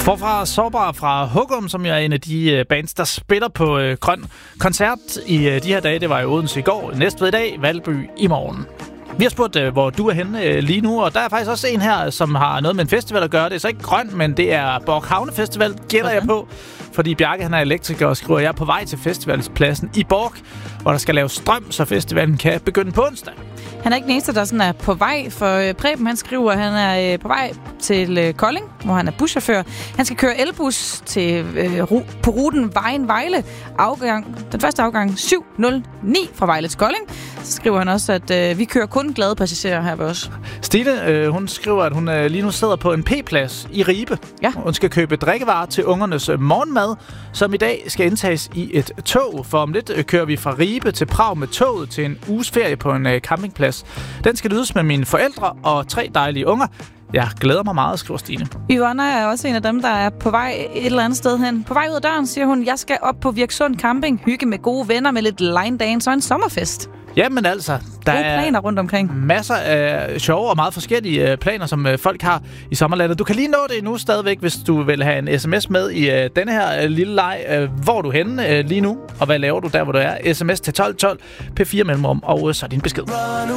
Forfra Sårbar fra Hugum, som jo er en af de bands, der spiller på Grøn Koncert i de her dage. Det var i Odense i går, Næstved i dag, Valby i morgen. Vi har spurgt, hvor du er henne lige nu, og der er faktisk også en her, som har noget med en festival at gøre. Det er så ikke grøn, men det er Borg Havne Festival, gætter jeg på. Fordi Bjarke, han er elektriker og skriver, jeg er på vej til festivalspladsen i Borg, hvor der skal laves strøm, så festivalen kan begynde på onsdag. Han er ikke den eneste, der sådan er på vej, for Preben, han skriver, at han er på vej til Kolding, hvor han er buschauffør. Han skal køre elbus til, på ruten Vejen-Vejle. Den første afgang 7.09 fra Vejle til Kolding. Så skriver han også, at vi kører kun glade passagerer her ved os. Stine, hun skriver, at hun lige nu sidder på en P-plads i Ribe. Ja. Hun skal købe drikkevarer til ungernes morgenmad, som i dag skal indtages i et tog. For om lidt kører vi fra Ribe til Prag med toget til en uges ferie på en campingplads. Den skal lydes med mine forældre og 3 dejlige unger. Jeg glæder mig meget, skriver Stine. Yvonne er også en af dem, der er på vej et eller andet sted hen. På vej ud af døren, siger hun, jeg skal op på Virksund Camping, hygge med gode venner med lidt line dance og en sommerfest. Jamen altså, der er planer rundt omkring. Masser af sjove og meget forskellige planer, som folk har i sommerlandet. Du kan lige nå det nu stadigvæk, hvis du vil have en sms med i denne her lille leg. Hvor er du henne lige nu, og hvad laver du der, hvor du er? Sms til 1212, P4 mellemrum, og så din besked.